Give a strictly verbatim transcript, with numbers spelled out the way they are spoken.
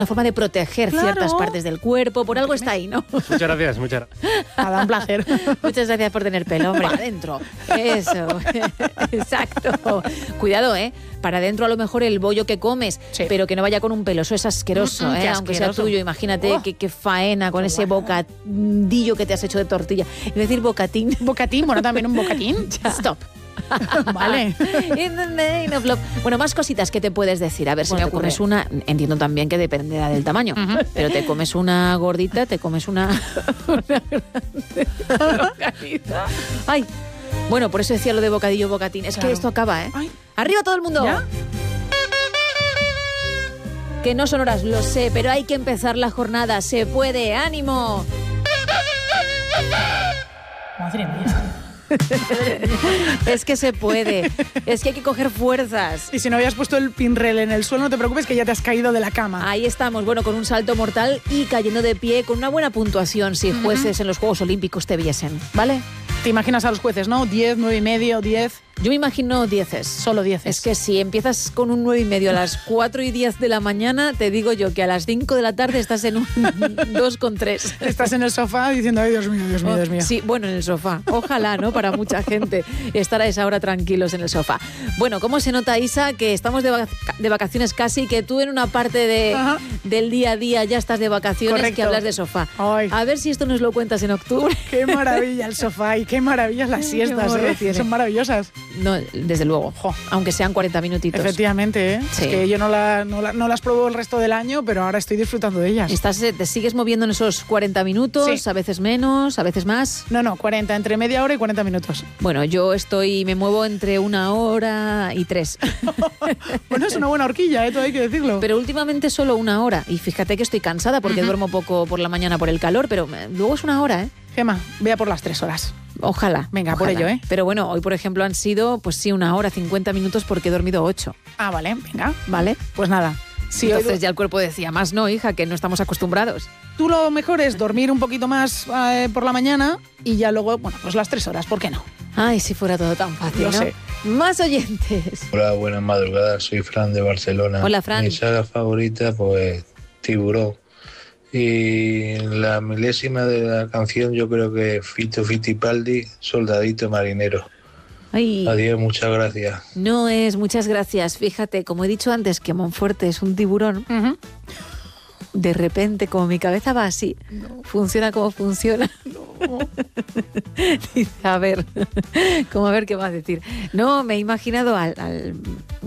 una forma de proteger Claro. ciertas partes del cuerpo. Por algo está ahí, ¿no? Muchas gracias, muchas gracias. Nada, un placer. Muchas gracias por tener pelo, hombre. Para adentro. Eso. Exacto. Cuidado, ¿eh? Para adentro a lo mejor el bollo que comes, Sí. pero que no vaya con un pelo. Eso es asqueroso, Mm, mm, ¿eh? qué Aunque sea asqueroso. tuyo. Imagínate Oh. qué, qué faena con Qué ese guay. bocadillo que te has hecho de tortilla. Es decir, bocatín. Bocatín, bueno, también un bocatín. Stop. Vale. In the name of love. Bueno, más cositas que te puedes decir. A ver, si Bueno, me te comes una... Entiendo también que dependerá del tamaño, pero te comes una gordita, te comes una... una grande longaniza. Ay, bueno, por eso decía lo de bocadillo, bocatín. Es Claro. que esto acaba, ¿eh? Ay. ¡Arriba todo el mundo! ¿Ya? Que no son horas, lo sé, pero hay que empezar la jornada. ¡Se puede! ¡Ánimo! Madre mía. Es que se puede. Es que hay que coger fuerzas. Y si no habías puesto el pinrel en el suelo, no te preocupes que ya te has caído de la cama. Ahí estamos, bueno, con un salto mortal y cayendo de pie con una buena puntuación si jueces en los Juegos Olímpicos te viesen, ¿vale? Te imaginas a los jueces, ¿no? diez, nueve y medio, diez. Yo me imagino dieces. Solo dieces. Es que si empiezas con un nueve y medio a las cuatro y diez de la mañana, te digo yo que a las cinco de la tarde estás en un dos con tres. Estás en el sofá diciendo, ay, Dios mío, Dios mío, Dios mío. Sí, bueno, en el sofá. Ojalá, ¿no? Para mucha gente estar a esa hora tranquilos en el sofá. Bueno, ¿cómo se nota, Isa, que estamos de, vac- de vacaciones casi, que tú en una parte de, Ajá. del día a día ya estás de vacaciones, Correcto. que hablas de sofá? Ay. A ver si esto nos lo cuentas en octubre. Qué maravilla el sofá y qué maravillas las Qué siestas, morro ¿eh? tiene. Son maravillosas. No, desde luego. Jo. Aunque sean cuarenta minutitos. Efectivamente, ¿eh? Sí. Es que yo no, la, no, la- no las pruebo el resto del año, pero ahora estoy disfrutando de ellas. Estás, eh, te sigues moviendo en esos cuarenta minutos, Sí. a veces menos, a veces más. No, no, cuarenta, entre media hora y cuarenta minutos. Bueno, yo estoy, me muevo entre una hora y tres. Bueno, es una buena horquilla, ¿eh? Todo hay que decirlo. Pero últimamente solo una hora. Y fíjate que estoy cansada porque duermo poco por la mañana por el calor, pero eh, luego es una hora, ¿eh? Gema, vea por las tres horas. Ojalá. Venga, por ojalá. ello, ¿eh? Pero bueno, hoy por ejemplo han sido, pues sí, una hora, cincuenta minutos porque he dormido ocho, Ah, vale, venga. ¿vale? Pues nada. Si hoy Entonces ya el cuerpo decía, más no, hija, que no estamos acostumbrados. tú lo mejor es dormir un poquito más eh, por la mañana y ya luego, bueno, pues las tres horas, ¿por qué no? Ay, si fuera todo tan fácil, Lo ¿no? sé. Más oyentes. Hola, buenas madrugadas, soy Fran de Barcelona. Hola, Fran. Mi saga favorita, pues, Tiburón. Y la milésima de la canción yo creo que Fito Fittipaldi, Soldadito Marinero. Ay, Adiós, muchas gracias. no es, muchas gracias. Fíjate, como he dicho antes, que Monforte es un tiburón. Ujú. De repente, como mi cabeza va así, funciona como funciona. Dice, a ver, como a ver qué va a decir. No, me he imaginado al, al